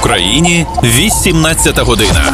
Україні 18 година.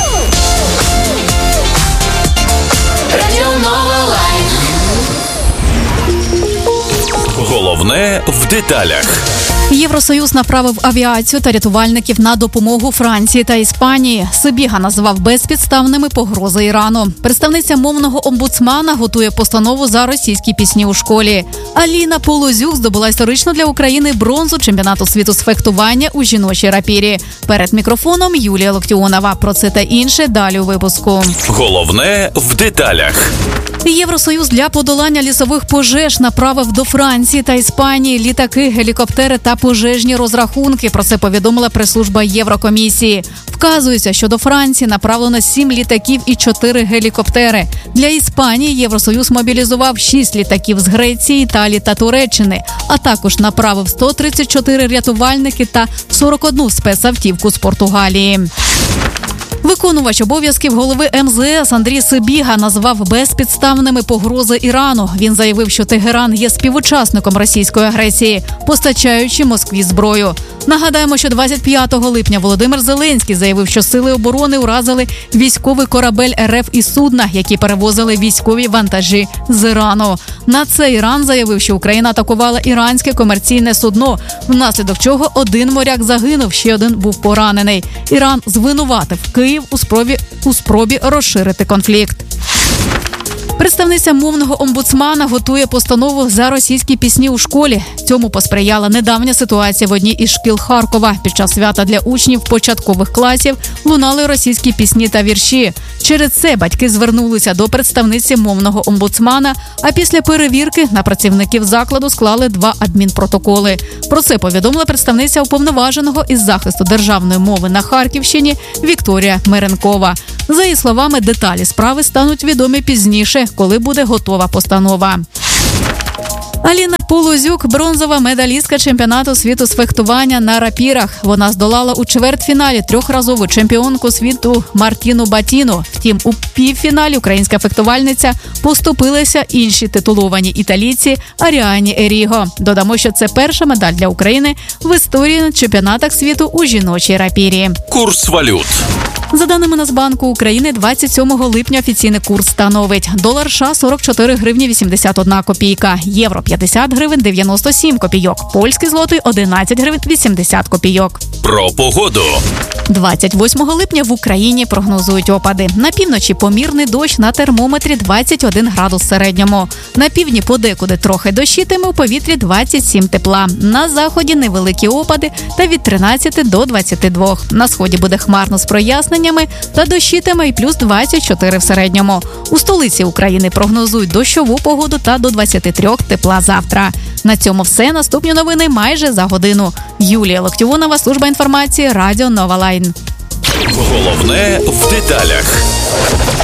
Головне в деталях. Євросоюз направив авіацію та рятувальників на допомогу Франції та Іспанії. Сибіга назвав безпідставними погрози Ірану. Представниця мовного омбудсмана готує постанову за російські пісні у школі. Аліна Полозюк здобула історично для України бронзу чемпіонату світу з фехтування у жіночій рапірі. Перед мікрофоном Юлія Локтіонова. Про це та інше далі у випуску. Головне в деталях. Євросоюз для подолання лісових пожеж направив до Франції та Іспанії літаки, гелікоптери та пожежні розрахунки. Про це повідомила прес-служба Єврокомісії. Вказується, що до Франції направлено 7 літаків і 4 гелікоптери. Для Іспанії Євросоюз мобілізував 6 літаків з Греції, Італії та Туреччини, а також направив 134 рятувальники та 41 спецавтівку з Португалії. Виконувач обов'язків голови МЗС Андрій Сибіга назвав безпідставними погрози Ірану. Він заявив, що Тегеран є співучасником російської агресії, постачаючи Москві зброю. Нагадаємо, що 25 липня Володимир Зеленський заявив, що сили оборони уразили військовий корабель РФ і судна, які перевозили військові вантажі з Ірану. На це Іран заявив, що Україна атакувала іранське комерційне судно, внаслідок чого один моряк загинув, ще один був поранений. Іран звинуватив Київ у спробі розширити конфлікт. Представниця мовного омбудсмана готує постанову за російські пісні у школі. Цьому посприяла недавня ситуація в одній із шкіл Харкова. Під час свята для учнів початкових класів лунали російські пісні та вірші. Через це батьки звернулися до представниці мовного омбудсмана, а після перевірки на працівників закладу склали 2 адмінпротоколи. Про це повідомила представниця уповноваженого із захисту державної мови на Харківщині Вікторія Меренкова. За її словами, деталі справи стануть відомі пізніше, коли буде готова постанова. Аліна Полозюк – бронзова медалістка чемпіонату світу з фехтування на рапірах. Вона здолала у чвертьфіналі 3-разову чемпіонку світу Мартіну Батіну. Втім, у півфіналі українська фехтувальниця поступилася іншій титулованій італійці Аріані Еріго. Додамо, що це перша медаль для України в історії на чемпіонатах світу у жіночій рапірі. Курс валют. За даними Нацбанку України, 27 липня офіційний курс становить: долар США – 44 гривні 81 копійка, євро – 50 гривень 97 копійок, польський злотий – 11 гривень 80 копійок. Про погоду. 28 липня в Україні прогнозують опади. На півночі помірний дощ, на термометрі 21 градус середньому. На півдні подекуди трохи дощитиме, у повітрі 27 тепла. На заході невеликі опади та від 13 до 22. На сході буде хмарно з проясненнями та дощитиме і плюс 24 в середньому. У столиці України прогнозують дощову погоду та до 23 тепла завтра. На цьому все. Наступні новини майже за годину. Юлія Локтіонова, служба інформації, Радіо Нова Лайн. Головне в деталях.